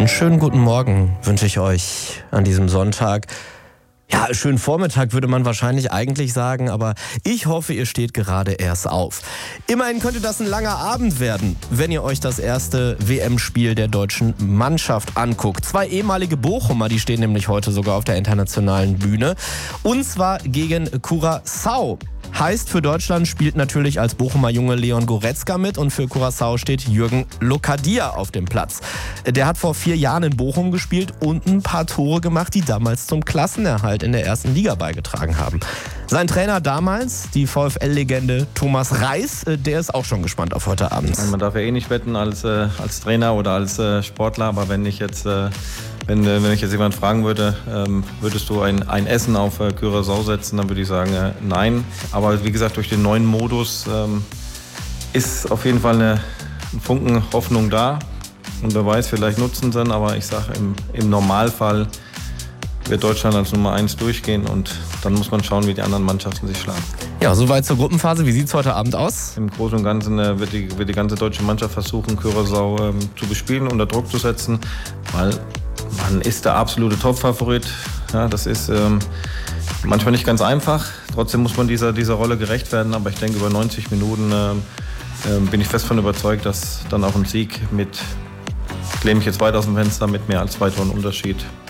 Einen schönen guten Morgen wünsche ich euch an diesem Sonntag. Ja, schönen Vormittag würde man wahrscheinlich eigentlich sagen, aber ich hoffe, ihr steht gerade erst auf. Immerhin könnte das ein langer Abend werden, wenn ihr euch das erste WM-Spiel der deutschen Mannschaft anguckt. 2 ehemalige Bochumer, die stehen nämlich heute sogar auf der internationalen Bühne. Und zwar gegen Curaçao. Heißt, für Deutschland spielt natürlich als Bochumer Junge Leon Goretzka mit und für Curaçao steht Jürgen Locadia auf dem Platz. Der hat vor 4 Jahren in Bochum gespielt und ein paar Tore gemacht, die damals zum Klassenerhalt in der ersten Liga beigetragen haben. Sein Trainer damals, die VfL-Legende Thomas Reis, der ist auch schon gespannt auf heute Abend. Man darf ja eh nicht wetten als Trainer oder als Sportler, aber wenn ich jetzt jemand fragen würde, würdest du ein Essen auf Curaçao setzen, dann würde ich sagen, nein. Aber wie gesagt, durch den neuen Modus ist auf jeden Fall ein Funken Hoffnung da. Und wer weiß, vielleicht nutzen sie ihn, aber ich sage, im Normalfall wird Deutschland als Nummer 1 durchgehen und dann muss man schauen, wie die anderen Mannschaften sich schlagen. Ja, soweit zur Gruppenphase. Wie sieht es heute Abend aus? Im Großen und Ganzen wird die ganze deutsche Mannschaft versuchen, Curaçao zu bespielen, unter Druck zu setzen, weil man ist der absolute Top-Favorit. Ja, das ist manchmal nicht ganz einfach. Trotzdem muss man dieser Rolle gerecht werden. Aber ich denke, über 90 Minuten bin ich fest davon überzeugt, dass dann auch ein Sieg ich lehne mich jetzt weit aus dem Fenster, mit mehr als 2 Toren Unterschied